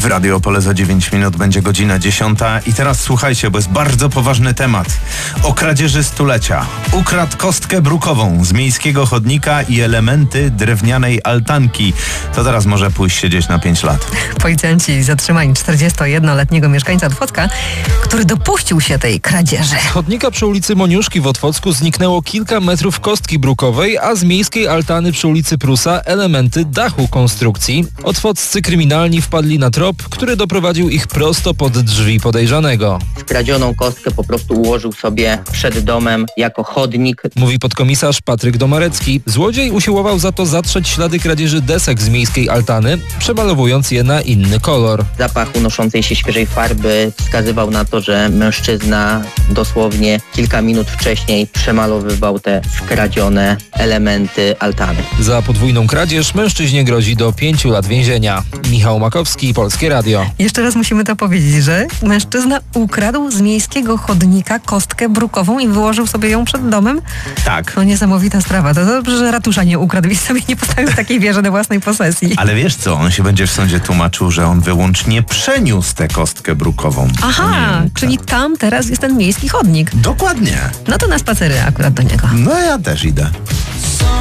W Radio Opole za 9 minut będzie godzina 10. I teraz słuchajcie, bo jest bardzo poważny temat. O kradzieży stulecia. Ukradł kostkę brukową z miejskiego chodnika i elementy drewnianej altanki. To teraz może pójść siedzieć na 5 lat. Policjanci zatrzymali 41-letniego mieszkańca Otwocka, który dopuścił się tej kradzieży. Z chodnika przy ulicy Moniuszki w Otwocku zniknęło kilka metrów kostki brukowej, a z miejskiej altany przy ulicy Prusa elementy dachu konstrukcji. Otwoccy kryminalni wpadli na trop, który doprowadził ich prosto pod drzwi podejrzanego. Skradzioną kostkę po prostu ułożył sobie przed domem jako chodnik. Mówi podkomisarz Patryk Domarecki. Złodziej usiłował za to zatrzeć ślady kradzieży desek z miejskiej altany, przemalowując je na inny kolor. Zapach unoszącej się świeżej farby wskazywał na to, że mężczyzna dosłownie kilka minut wcześniej przemalowywał te skradzione elementy altany. Za podwójną kradzież mężczyźnie grozi do 5 lat więzienia. Michał Makowski, Polskie Radio. Jeszcze raz musimy to powiedzieć, że mężczyzna ukradł z miejskiego chodnika kostkę brukową i wyłożył sobie ją przed domem? Tak. No niesamowita sprawa. To dobrze, że ratusza nie ukradł i sobie nie postawił w takiej wieży do własnej posesji. Ale wiesz co, on się będzie w sądzie tłumaczył, że on wyłącznie przeniósł tę kostkę brukową. Aha, czyli tam teraz jest ten miejski chodnik. Dokładnie. No to na spacery akurat do niego. No ja też idę.